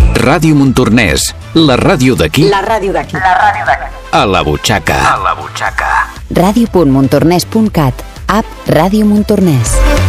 Ràdio Montornès, la ràdio d'aquí. La ràdio d'aquí. A la butxaca. Ràdio.montornès.cat. App Ràdio Montornès.